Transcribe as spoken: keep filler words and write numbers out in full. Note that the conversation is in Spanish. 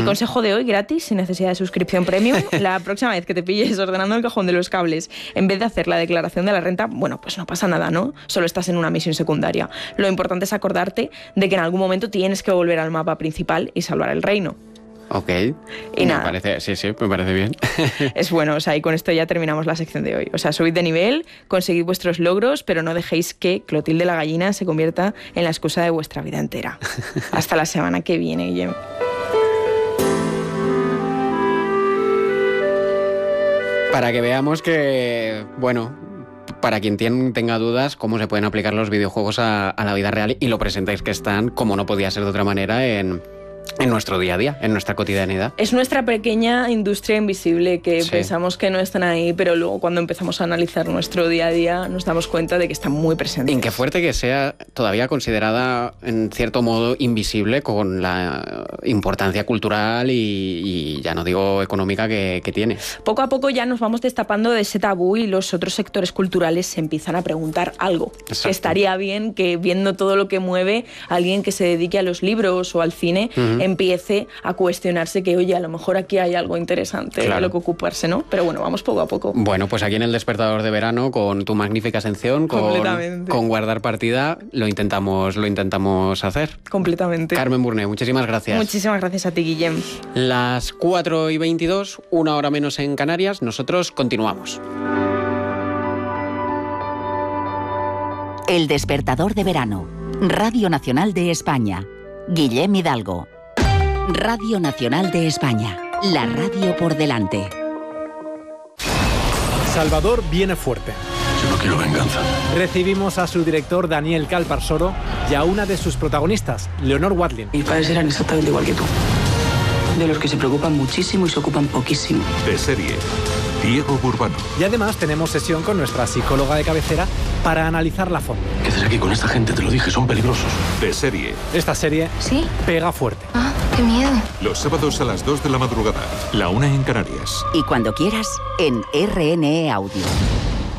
consejo de hoy, gratis, sin necesidad de suscripción premium. La próxima vez que te pilles ordenando el cajón de los cables, en vez de hacer la declaración de la renta, bueno, pues no pasa nada, ¿no? Solo estás en una misión secundaria. Lo importante es acordarte de que en algún momento tienes que volver al mapa principal y salvar el reino. Ok. Y me nada. Parece, sí, sí, me parece bien. Es bueno, o sea, y con esto ya terminamos la sección de hoy. O sea, subid de nivel, conseguid vuestros logros, pero no dejéis que Clotilde la gallina se convierta en la excusa de vuestra vida entera. Hasta la semana que viene, Guillem. Para que veamos que, bueno, para quien tiene, tenga dudas, cómo se pueden aplicar los videojuegos a, a la vida real y lo presentáis que están, como no podía ser de otra manera, en... en nuestro día a día, en nuestra cotidianidad. Es nuestra pequeña industria invisible que sí. pensamos que no están ahí, pero luego cuando empezamos a analizar nuestro día a día nos damos cuenta de que están muy presentes. Y qué fuerte que sea todavía considerada en cierto modo invisible con la importancia cultural y, y ya no digo económica que, que tiene. Poco a poco ya nos vamos destapando de ese tabú y los otros sectores culturales se empiezan a preguntar algo. Que estaría bien que viendo todo lo que mueve, alguien que se dedique a los libros o al cine uh-huh. empiece a cuestionarse que, oye, a lo mejor aquí hay algo interesante claro. de lo que ocuparse, ¿no? Pero bueno, vamos poco a poco. Bueno, pues aquí en el Despertador de Verano, con tu magnífica sección, con, con Guardar Partida, lo intentamos, lo intentamos hacer. Completamente. Carmen Burné, muchísimas gracias. Muchísimas gracias a ti, Guillem. Las cuatro y veintidós, una hora menos en Canarias, nosotros continuamos. El Despertador de Verano, Radio Nacional de España. Guillem Hidalgo. Radio Nacional de España, la radio por delante. Salvador viene fuerte. Yo no quiero venganza. Recibimos a su director Daniel Calparsoro y a una de sus protagonistas, Leonor Watling. Mis padres eran exactamente igual que tú. De los que se preocupan muchísimo y se ocupan poquísimo. De serie, Diego Burbano. Y además tenemos sesión con nuestra psicóloga de cabecera para analizarla a fondo. ¿Qué haces aquí con esta gente? Te lo dije, son peligrosos. De serie. Esta serie ¿Sí? pega fuerte. Ah, qué miedo. Los sábados a las dos de la madrugada, la una en Canarias. Y cuando quieras, en R N E Audio.